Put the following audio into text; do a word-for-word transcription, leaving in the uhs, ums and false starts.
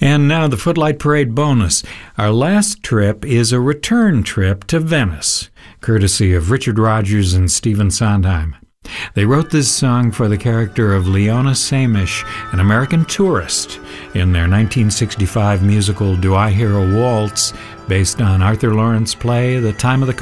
And now the Footlight Parade bonus. Our last trip is a return trip to Venice, courtesy of Richard Rodgers and Stephen Sondheim. They wrote this song for the character of Leona Samish, an American tourist, in their nineteen sixty-five musical Do I Hear a Waltz, based on Arthur Lawrence's play The Time of the